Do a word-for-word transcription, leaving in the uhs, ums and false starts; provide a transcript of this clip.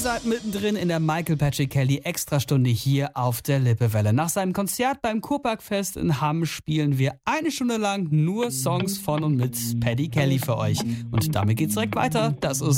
seid mittendrin in der Michael Patrick Kelly Extrastunde hier auf der Lippewelle. Nach seinem Konzert beim Kurparkfest in Hamm spielen wir eine Stunde lang nur Songs von und mit Paddy Kelly für euch. Und damit geht's direkt weiter. Das ist